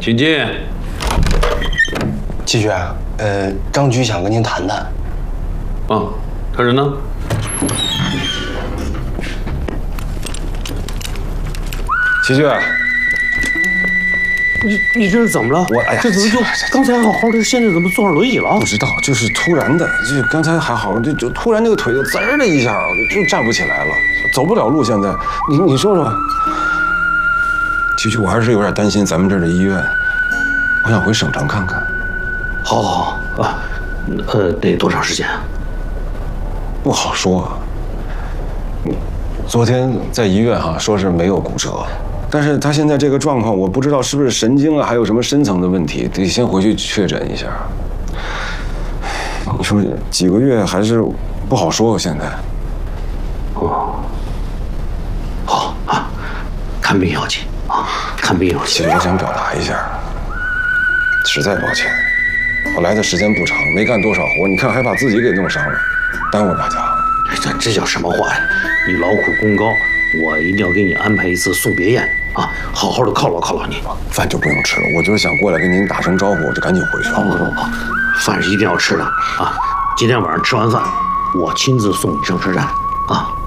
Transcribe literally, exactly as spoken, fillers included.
请进。 季局，呃，张局想跟您谈谈。 啊，他人呢？ 齐局， 你你这是怎么了？ 我哎呀， 这怎么就刚才好好的，现在怎么坐上轮椅了？ 不知道，就是突然的，就刚才还好，就就突然那个腿就滋儿的一下，就站不起来了，走不了路。现在，你你说说。其实我还是有点担心咱们这儿的医院，我想回省城看看。 好，好，好啊，呃，得多长时间啊？ 不好说。昨天在医院哈、啊、说是没有骨折，但是他现在这个状况，我不知道是不是神经啊，还有什么深层的问题，得先回去确诊一下。你说几个月还是不好说，现在。 哦，好啊，看病要紧啊，看病要紧。 其实我想表达一下，实在抱歉，我来的时间不长，没干多少活，你看还把自己给弄伤了，耽误大家。 这这叫什么话呀？你劳苦功高，我一定要给你安排一次送别宴啊，好好的犒劳犒劳你。 饭就不用吃了，我就是想过来跟您打声招呼，我就赶紧回去。 不不不不，饭是一定要吃的啊！今天晚上吃完饭，我亲自送你上车站啊。